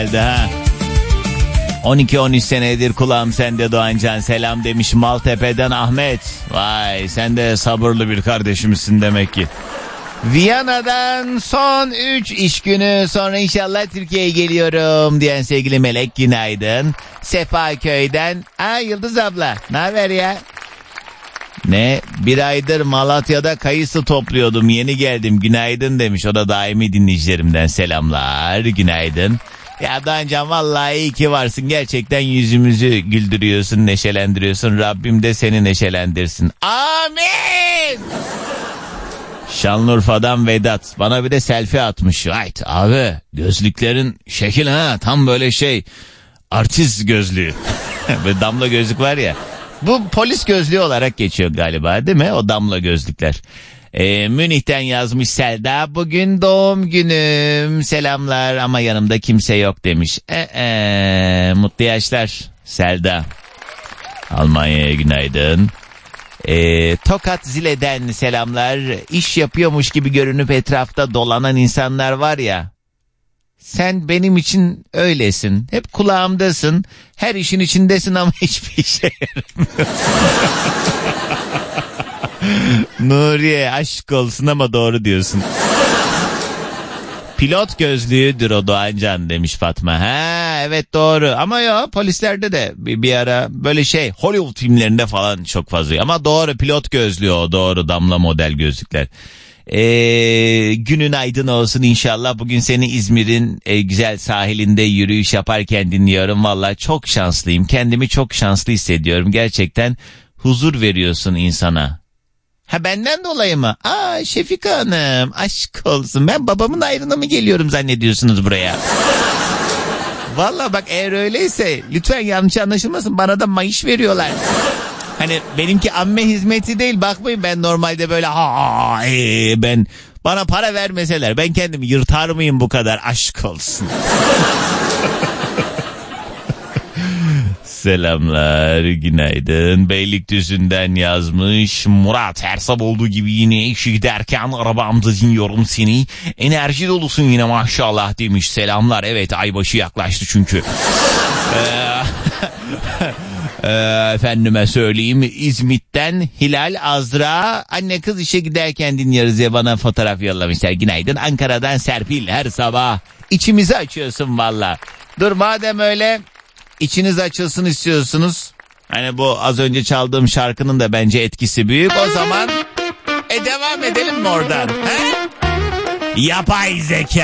ha. 12-13 senedir kulağım sende Doğancan, selam demiş Maltepe'den Ahmet. Vay, sen de sabırlı bir kardeşimizsin demek ki. Viyana'dan son 3 iş günü sonra inşallah Türkiye'ye geliyorum diyen sevgili Melek günaydın. Sefaköy'den Yıldız abla ne haber ya? Ne? Bir aydır Malatya'da kayısı topluyordum, yeni geldim, günaydın demiş. O da daimi dinleyicilerimden selamlar, günaydın. Ya Doğancan vallahi iyi ki varsın, gerçekten yüzümüzü güldürüyorsun, neşelendiriyorsun. Rabbim de seni neşelendirsin. Amin. Şanlıurfa'dan Vedat bana bir de selfie atmış. Right abi, gözlüklerin şekil ha, tam böyle şey, artist gözlüğü. Böyle damla gözlük var ya. Bu polis gözlüğü olarak geçiyor galiba, değil mi? O damla gözlükler. Münih'ten yazmış Selda. Bugün doğum günüm. Selamlar ama yanımda kimse yok demiş. Mutlu yaşlar Selda. Almanya'ya günaydın. Tokat Zile'den selamlar. İş yapıyormuş gibi görünüp etrafta dolanan insanlar var ya. Sen benim için öylesin. Hep kulağımdasın. Her işin içindesin ama hiçbir işe yaramıyorsun. Nuriye, aşk olsun ama doğru diyorsun. Pilot gözlüğüdür o Doğancan demiş Fatma. Evet doğru ama ya polislerde de bir ara böyle şey, Hollywood filmlerinde falan çok fazla. Ama doğru, pilot gözlüğü o, doğru, damla model gözlükler. Günün aydın olsun inşallah. Bugün seni İzmir'in güzel sahilinde yürüyüş yaparken dinliyorum. Vallahi çok şanslıyım. Kendimi çok şanslı hissediyorum. Gerçekten huzur veriyorsun insana. Ha, benden dolayı mı? Şefika Hanım, aşk olsun. Ben babamın ayrına mı geliyorum zannediyorsunuz buraya? Vallahi bak, eğer öyleyse lütfen yanlış anlaşılmasın, bana da maaş veriyorlar. Hani benimki amme hizmeti değil, bakmayın ben normalde böyle ben, bana para vermeseler ben kendimi yırtar mıyım bu kadar, aşk olsun. Selamlar, günaydın. Beylikdüzü'nden yazmış Murat. Her sabah olduğu gibi yine işe giderken arabamda dinliyorum seni. Enerji dolusun yine maşallah demiş. Selamlar. Evet, aybaşı yaklaştı çünkü. Efendime söyleyeyim, İzmit'ten Hilal Azra, anne kız işe giderken dinliyoruz diye bana fotoğraf yollamışlar. Günaydın. Ankara'dan Serpil, her sabah içimizi açıyorsun valla. Dur madem öyle içiniz açılsın istiyorsunuz, hani bu az önce çaldığım şarkının da bence etkisi büyük, o zaman devam edelim mi oradan? He? Yapay zeka.